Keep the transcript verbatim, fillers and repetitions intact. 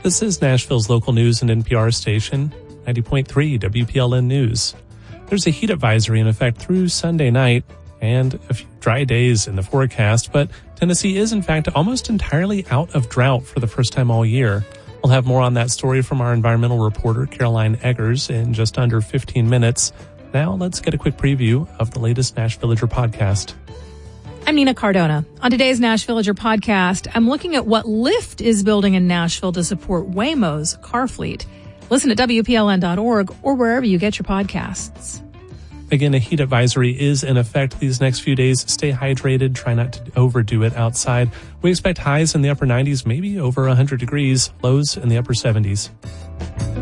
This is Nashville's local news and N P R station, ninety point three W P L N News. There's a heat advisory in effect through Sunday night and a few dry days in the forecast, but Tennessee is in fact almost entirely out of drought for the first time all year. We'll have more on that story from our environmental reporter, Caroline Eggers, in just under fifteen minutes. Now let's get a quick preview of the latest Nash Villager podcast. I'm Nina Cardona. On today's Nash Villager podcast, I'm looking at what Lyft is building in Nashville to support Waymo's car fleet. Listen at W P L N dot org or wherever you get your podcasts. Again, a heat advisory is in effect these next few days. Stay hydrated. Try not to overdo it outside. We expect highs in the upper nineties, maybe over one hundred degrees, lows in the upper seventies.